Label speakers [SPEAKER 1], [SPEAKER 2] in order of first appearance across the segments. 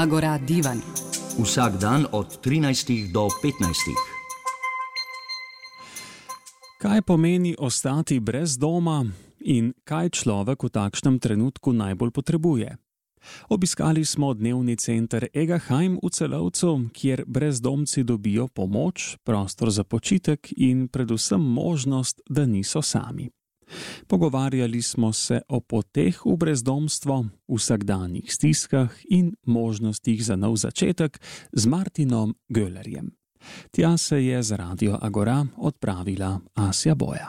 [SPEAKER 1] Agora Divan.
[SPEAKER 2] Vsak dan od 13 do 15.
[SPEAKER 3] Kaj pomeni ostati brez doma in kaj človek v takšnem trenutku najbolj potrebuje? Obiskali smo dnevni center Egaheim v Celovcu, kjer brezdomci dobijo pomoč, prostor za počitek in predvsem možnost, da niso sami. Pogovarjali smo se o poteh v brezdomstvo, vsakdanjih stiskah in možnostih za nov začetek z Martinom Göhlerjem. Tja se je z Radio Agora odpravila Asja Boja.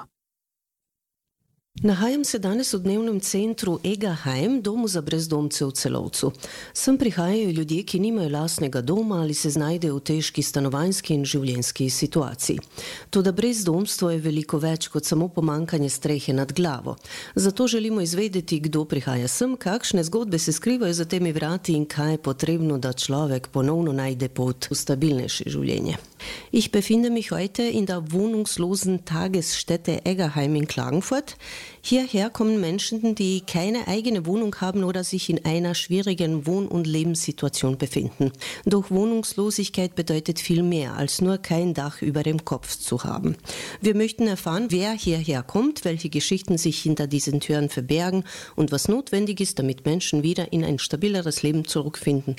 [SPEAKER 4] Nahajam se danes v dnevnem centru Egaheim, domu za brezdomce v Celovcu. Sem prihajajo ljudje, ki nimajo lastnega doma ali se znajdejo v težki stanovanjski in življenjski situaciji. Toda brezdomstvo je veliko več kot samo pomankanje strehe nad glavo. Zato želimo izvedeti, kdo prihaja sem, kakšne zgodbe se skrivajo za temi vrati in kaj je potrebno, da človek ponovno najde pot v stabilnejše življenje. Ich befinde mich heute in der wohnungslosen Tagesstätte Egaheim in Klagenfurt. Hierher kommen Menschen, die keine eigene Wohnung haben oder sich in einer schwierigen Wohn- und Lebenssituation befinden. Doch Wohnungslosigkeit bedeutet viel mehr, als nur kein Dach über dem Kopf zu haben. Wir möchten erfahren, wer hierher kommt, welche Geschichten sich hinter diesen Türen verbergen und was notwendig ist, damit Menschen wieder in ein stabileres Leben zurückfinden.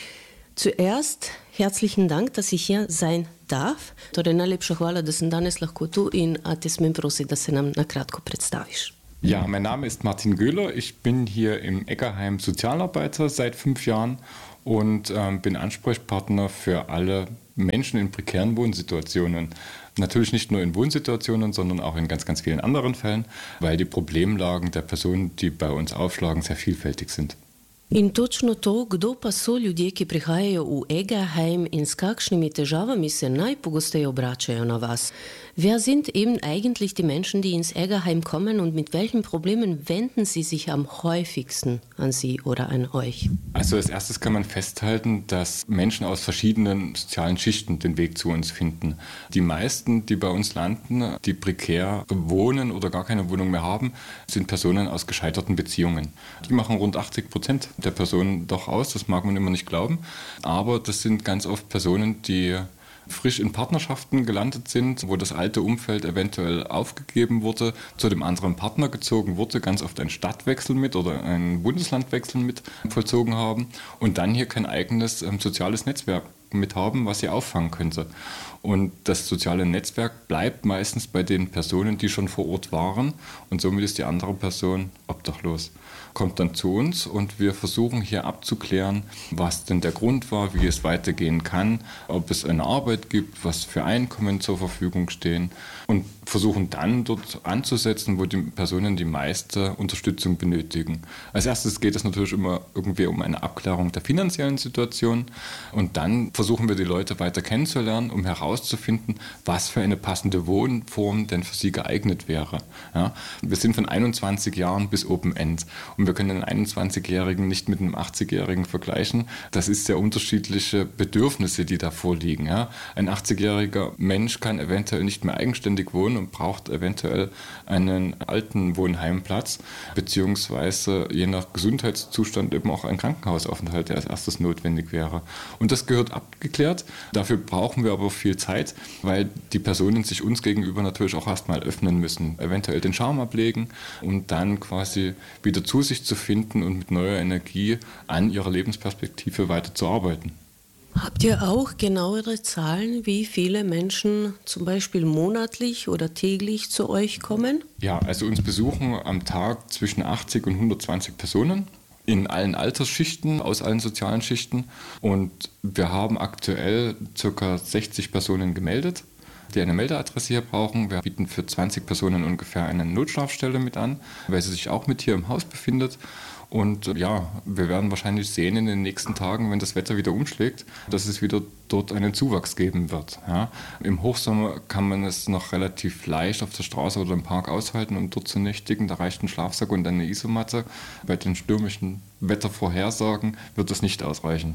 [SPEAKER 4] Zuerst herzlichen Dank, dass ich hier sein darf. Torej, najlepša hvala, da sem danes lahko tu in te smem prositi, da se nam na kratko predstaviš.
[SPEAKER 5] Ja, mein Name ist Martin Göhler. Ich bin hier im Egaheim Sozialarbeiter seit 5 Jahren und bin Ansprechpartner für alle Menschen in prekären Wohnsituationen. Natürlich nicht nur in Wohnsituationen, sondern auch in ganz, ganz vielen anderen Fällen, weil die Problemlagen der Personen, die bei uns aufschlagen, sehr vielfältig sind.
[SPEAKER 4] In točno to, kdo pa so ljudje, ki prihajajo v Egaheim in s kakšnimi težavami se najpogosteje obračajo na vas? Wer sind eben eigentlich die Menschen, die ins Egaheim kommen und mit welchen Problemen wenden sie sich am häufigsten an Sie oder an euch?
[SPEAKER 5] Also als erstes kann man festhalten, dass Menschen aus verschiedenen sozialen Schichten den Weg zu uns finden. Die meisten, die bei uns landen, die prekär wohnen oder gar keine Wohnung mehr haben, sind Personen aus gescheiterten Beziehungen. Die machen rund 80% der Personen doch aus, das mag man immer nicht glauben, aber das sind ganz oft Personen, die frisch in Partnerschaften gelandet sind, wo das alte Umfeld eventuell aufgegeben wurde, zu dem anderen Partner gezogen wurde, ganz oft einen Stadtwechsel mit oder einen Bundeslandwechsel mit vollzogen haben und dann hier kein eigenes soziales Netzwerk mit haben, was sie auffangen könnte. Und das soziale Netzwerk bleibt meistens bei den Personen, die schon vor Ort waren und somit ist die andere Person obdachlos. Kommt dann zu uns und wir versuchen hier abzuklären, was denn der Grund war, wie es weitergehen kann, ob es eine Arbeit gibt, was für Einkommen zur Verfügung stehen und versuchen dann dort anzusetzen, wo die Personen die meiste Unterstützung benötigen. Als erstes geht es natürlich immer irgendwie um eine Abklärung der finanziellen Situation und dann versuchen wir die Leute weiter kennenzulernen, um herauszufinden, was für eine passende Wohnform denn für sie geeignet wäre. Ja, wir sind von 21 Jahren bis Open End und wir können einen 21-Jährigen nicht mit einem 80-Jährigen vergleichen. Das ist sehr unterschiedliche Bedürfnisse, die da vorliegen. Ja. Ein 80-jähriger Mensch kann eventuell nicht mehr eigenständig wohnen und braucht eventuell einen alten Wohnheimplatz, beziehungsweise je nach Gesundheitszustand eben auch ein Krankenhausaufenthalt, der als erstes notwendig wäre. Und das gehört abgeklärt. Dafür brauchen wir aber viel Zeit, weil die Personen sich uns gegenüber natürlich auch erstmal öffnen müssen, eventuell den Charme ablegen und dann quasi wieder zu sich zu finden und mit neuer Energie an ihrer Lebensperspektive weiterzuarbeiten.
[SPEAKER 4] Habt ihr auch genauere Zahlen, wie viele Menschen zum Beispiel monatlich oder täglich zu euch kommen?
[SPEAKER 5] Ja, also uns besuchen am Tag zwischen 80 und 120 Personen in allen Altersschichten, aus allen sozialen Schichten. Und wir haben aktuell ca. 60 Personen gemeldet, die eine Meldeadresse hier brauchen. Wir bieten für 20 Personen ungefähr eine Notschlafstelle mit an, weil sie sich auch mit hier im Haus befindet. Und ja, wir werden wahrscheinlich sehen in den nächsten Tagen, wenn das Wetter wieder umschlägt, dass es wieder dort einen Zuwachs geben wird. Ja. Im Hochsommer kann man es noch relativ leicht auf der Straße oder im Park aushalten, um dort zu nächtigen. Da reicht ein Schlafsack und eine Isomatte. Bei den stürmischen Wettervorhersagen wird das nicht ausreichen.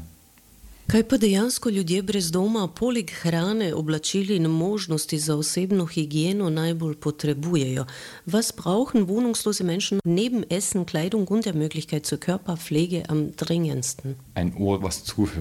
[SPEAKER 4] Kaj pa dejansko ljudje brez doma, poleg hrane, oblačil in možnosti za osebno higieno najbolj potrebujejo? Was brauchen wohnungslose Menschen neben Essen, Kleidung und der Möglichkeit zur Körperpflege am dringendsten?
[SPEAKER 5] Ein Ohr, was zuhört.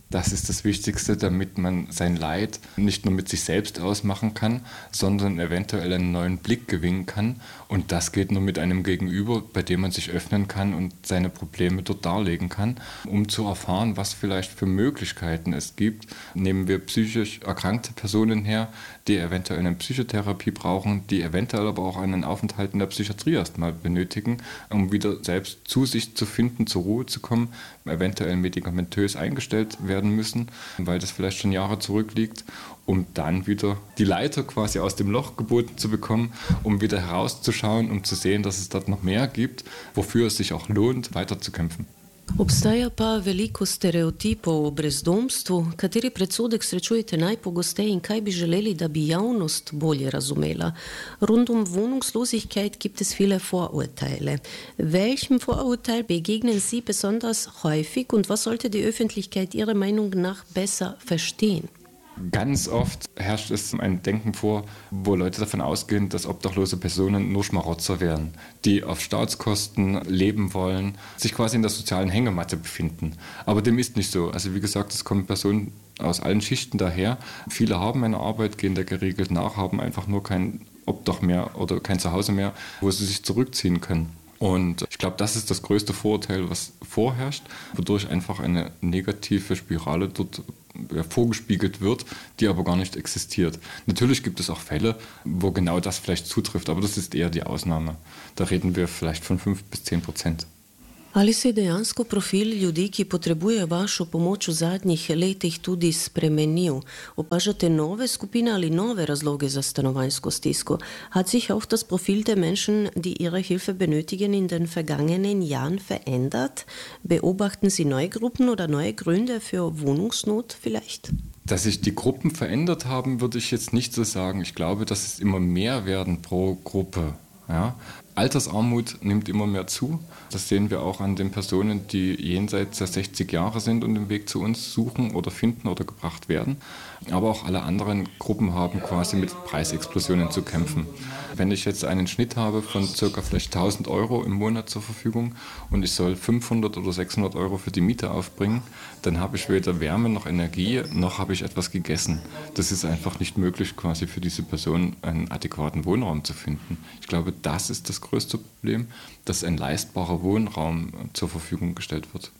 [SPEAKER 5] Das ist das Wichtigste, damit man sein Leid nicht nur mit sich selbst ausmachen kann, sondern eventuell einen neuen Blick gewinnen kann. Und das geht nur mit einem Gegenüber, bei dem man sich öffnen kann und seine Probleme dort darlegen kann, um zu erfahren, was vielleicht für Möglichkeiten es gibt. Nehmen wir psychisch erkrankte Personen her, die eventuell eine Psychotherapie brauchen, die eventuell aber auch einen Aufenthalt in der Psychiatrie erstmal benötigen, um wieder selbst zu sich zu finden, zur Ruhe zu kommen, eventuell medikamentös eingestellt werden müssen, weil das vielleicht schon Jahre zurückliegt, um dann wieder die Leiter quasi aus dem Loch geboten zu bekommen, um wieder herauszuschauen, um zu sehen, dass es dort noch mehr gibt, wofür es sich auch lohnt, weiterzukämpfen.
[SPEAKER 4] Obstaja pa veliko stereotipov o brezdomstvu, kateri predsodek srečujete najpogosteje in kaj bi želeli, da bi javnost bolje razumela? Rund um Wohnungslosigkeit gibt es viele Vorurteile. Welchem Vorurteil begegnen Sie besonders häufig und was sollte die Öffentlichkeit Ihrer Meinung nach besser verstehen?
[SPEAKER 5] Ganz oft herrscht es ein Denken vor, wo Leute davon ausgehen, dass obdachlose Personen nur Schmarotzer wären, die auf Staatskosten leben wollen, sich quasi in der sozialen Hängematte befinden. Aber dem ist nicht so. Also wie gesagt, es kommen Personen aus allen Schichten daher. Viele haben eine Arbeit, gehen der geregelt nach, haben einfach nur kein Obdach mehr oder kein Zuhause mehr, wo sie sich zurückziehen können. Und ich glaube, das ist das größte Vorurteil, was vorherrscht, wodurch einfach eine negative Spirale dort vorgespiegelt wird, die aber gar nicht existiert. Natürlich gibt es auch Fälle, wo genau das vielleicht zutrifft, aber das ist eher die Ausnahme. Da reden wir vielleicht von 5-10%.
[SPEAKER 4] Ali se je dejansko profil ljudi, ki potrebujejo vašo pomoč v zadnjih letih tudi spremenil? Opažate nove skupine ali nove razloge za stanovanjsko stisko? Hat sich auch das Profil der Menschen, die ihre Hilfe benötigen, in den vergangenen Jahren verändert? Beobachten Sie neue Gruppen oder neue Gründe für Wohnungsnot vielleicht?
[SPEAKER 5] Dass sich die Gruppen verändert haben, würde ich jetzt nicht so sagen. Ich glaube, dass es immer mehr werden pro Gruppe. Ja? Altersarmut nimmt immer mehr zu. Das sehen wir auch an den Personen, die jenseits der 60 Jahre sind und den Weg zu uns suchen oder finden oder gebracht werden. Aber auch alle anderen Gruppen haben quasi mit Preisexplosionen zu kämpfen. Wenn ich jetzt einen Schnitt habe von ca. vielleicht 1.000 Euro im Monat zur Verfügung und ich soll 500 oder 600 Euro für die Miete aufbringen, dann habe ich weder Wärme noch Energie, noch habe ich etwas gegessen. Das ist einfach nicht möglich, quasi für diese Person einen adäquaten Wohnraum zu finden. Ich glaube, das ist das größte Problem, dass ein leistbarer Wohnraum zur Verfügung gestellt wird.